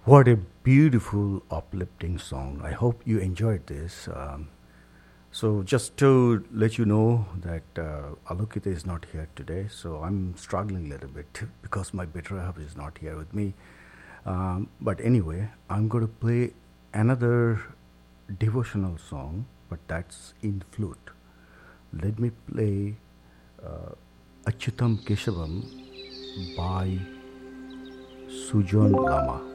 What a beautiful, uplifting song. I hope you enjoyed this. So, just to let you know that Alokita is not here today, so I'm struggling a little bit because my better half is not here with me. But anyway, I'm going to play another devotional song, but that's in flute. Let me play Achyutam Keshavam by Sujan Lama.